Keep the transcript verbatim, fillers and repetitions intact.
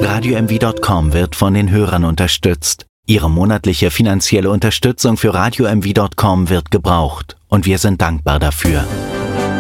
Radio M V Punkt com wird von den Hörern unterstützt. Ihre monatliche finanzielle Unterstützung für Radio M V Punkt com wird gebraucht und wir sind dankbar dafür.